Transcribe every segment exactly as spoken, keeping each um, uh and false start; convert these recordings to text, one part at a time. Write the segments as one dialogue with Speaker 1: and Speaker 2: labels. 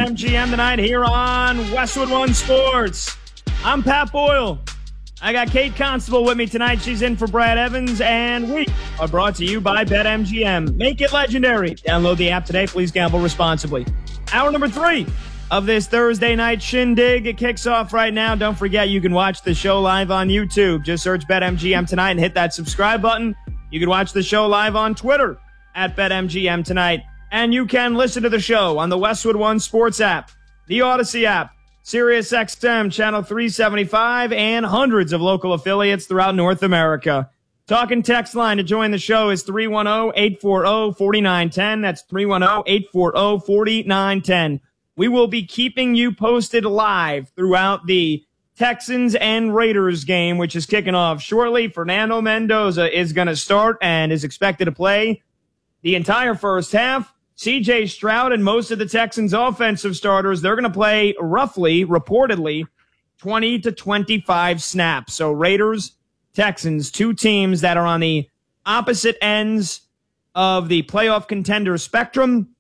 Speaker 1: BetMGM tonight here on Westwood One Sports. I'm Pat Boyle. I got Kate Constable with me tonight. She's in for Brad Evans, and we are brought to you by BetMGM. Make it legendary. Download the app today. Please gamble responsibly. Hour number three of this Thursday night shindig. It kicks off right now. Don't forget, you can watch the show live on YouTube. Just search BetMGM tonight and hit that subscribe button. You can watch the show live on Twitter at BetMGM tonight. And you can listen to the show on the Westwood One Sports app, the Odyssey app, Sirius X M Channel three seventy-five, and hundreds of local affiliates throughout North America. Talking text line to join the show is three one zero, eight four zero, four nine one zero. That's three one zero, eight four zero, four nine one zero. We will be keeping you posted live throughout the Texans and Raiders game, which is kicking off shortly. Fernando Mendoza is going to start and is expected to play the entire first half. C J Stroud and most of the Texans' offensive starters, they're going to play roughly, reportedly, twenty to twenty-five snaps. So Raiders, Texans, two teams that are on the opposite ends of the playoff contender spectrum.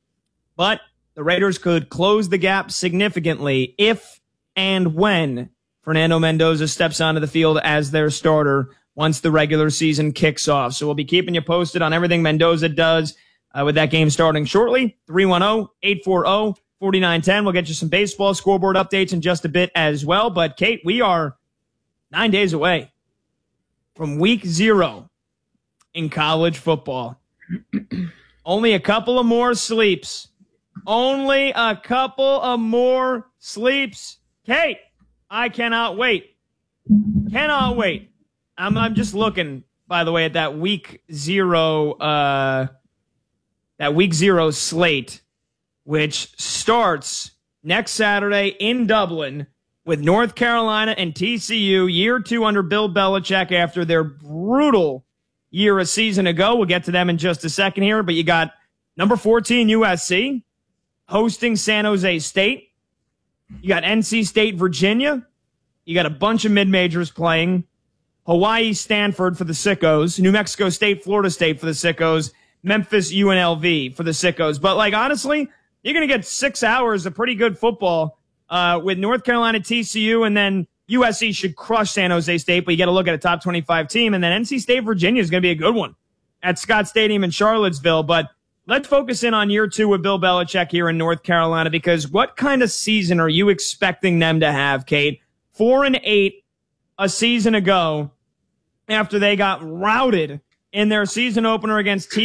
Speaker 1: But the Raiders could close the gap significantly if and when Fernando Mendoza steps onto the field as their starter once the regular season kicks off. So we'll be keeping you posted on everything Mendoza does uh, with that game starting shortly. three one zero, eight four zero, four nine one zero. We'll get you some baseball scoreboard updates in just a bit as well. But, Kate, we are nine days away from week zero in college football. Only a couple of more sleeps. Only a couple of more sleeps. Kate, I cannot wait. Cannot wait. I'm, I'm just looking, by the way, at that week zero, uh, that week zero slate, which starts next Saturday in Dublin with North Carolina and T C U, year two under Bill Belichick after their brutal year a season ago. We'll get to them in just a second here, but you got number fourteen U S C hosting San Jose State. You got N C State, Virginia. You got a bunch of mid-majors playing. Hawaii, Stanford for the sickos. New Mexico State, Florida State for the sickos. Memphis, U N L V for the sickos. But, like, honestly, you're going to get six hours of pretty good football uh, with North Carolina, T C U, and then U S C should crush San Jose State, but you got to look at a top twenty-five team. And then N C State, Virginia is going to be a good one at Scott Stadium in Charlottesville. But let's focus in on year two with Bill Belichick here in North Carolina, because what kind of season are you expecting them to have, Kate? Four and eight a season ago after they got routed in their season opener against T